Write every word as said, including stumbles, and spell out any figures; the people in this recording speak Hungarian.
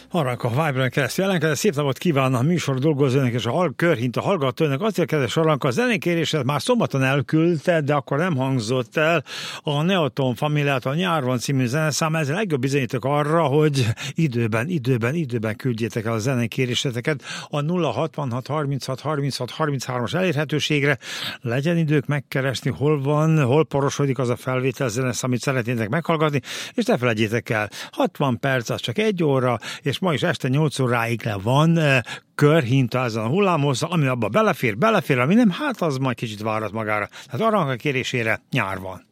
Aranka Viberen keresztül ellenkezett. Szép napot kívánna a műsor dolgozónak és a hal körhint a hallgatónak. Azért kedves Aranka, a zenékéréset már szombaton elküldte, de akkor nem hangzott el a Neoton Familiát, a Nyár van című zeneszám. Ez a legjobb bizonyíték arra, hogy időben, időben, időben küldjétek el a zenékéréseteket a nulla hatvanhat harminchat harminchat harminchárom-as elérhetőségre. Legyen idők megkeresni, hol van, hol porosodik az a felvétel zeneszám, amit szeretnétek meghallgatni, és ne felejtjétek el, hatvan perc, az csak egy óra, és ma is este nyolc óráig le van eh, körhinta ezen a hullámhosszal, ami abba belefér, belefér, ami nem, hát az majd kicsit várat magára. Tehát Aranka kérésére nyár van.